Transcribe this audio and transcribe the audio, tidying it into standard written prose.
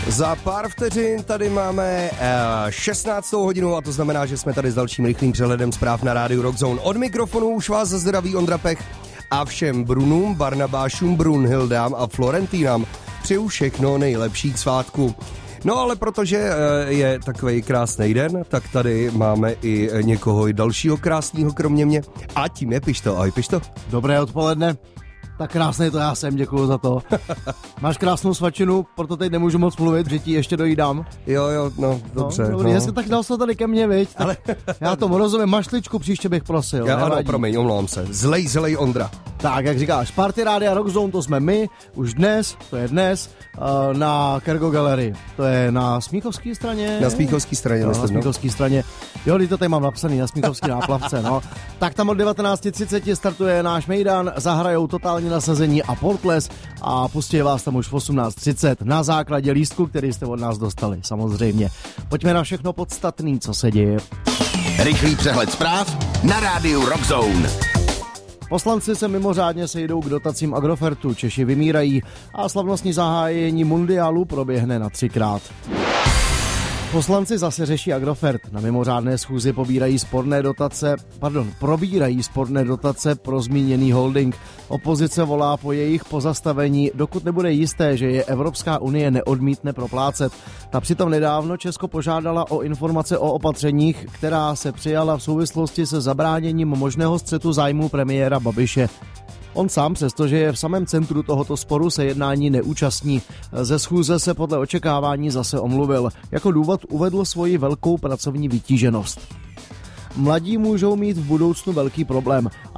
Za pár vteřin tady máme 16. hodinu a to znamená, že jsme tady s dalším rychlým přehledem zpráv na rádiu Rockzone. Od mikrofonu už vás zdraví Ondra Pech a všem Brunům, Barnabášům, Brunhildám a Florentínám přeju všechno nejlepší k svátku. No ale protože je takovej krásný den, tak tady máme i někoho dalšího krásného kromě mě a tím je Pišto. Ahoj Pišto. Dobré odpoledne. Tak krásný to já jsem, děkuju za to. Máš krásnou svačinu, proto teď nemůžu moc mluvit, že ti ještě dojídám. Jo, no, dobře. No, dobrý, no. Tak dal jsi to tady ke mně, viď? Ale... Já tomu rozumím, mašličku příště bych prosil. Ano, promiň, omlouvám se. Zlej Ondra. Tak, jak říkáš, Party Rádia Rockzone, to jsme my, už dnes, na Kergo Gallery. To je na Smíchovské straně. Na Smíchovské straně, no, na Smíchovské straně. Jo, to tady mám napsaný, na Smíchovské náplavce, no. Tak tam od 19:30 startuje náš mejdan, zahrajou totální nasazení a Portles a pustí vás tam už v 18:30 na základě lístku, který jste od nás dostali, samozřejmě. Pojďme na všechno podstatný, co se děje. Rychlý přehled zpráv na rádiu Rockzone. Poslanci se mimořádně sejdou k dotacím Agrofertu, Češi vymírají a slavnostní zahájení mundiálu proběhne na 3krát. Poslanci zase řeší Agrofert. Na mimořádné schůzi probírají sporné dotace pro zmíněný holding. Opozice volá po jejich pozastavení, dokud nebude jisté, že je Evropská unie neodmítne proplácet. Ta přitom nedávno Česko požádala o informace o opatřeních, která se přijala v souvislosti se zabráněním možného střetu zájmů premiéra Babiše. On sám, přestože je v samém centru tohoto sporu, se jednání neúčastní. Ze schůze se podle očekávání zase omluvil. Jako důvod uvedl svoji velkou pracovní vytíženost. Mladí můžou mít v budoucnu velký problém.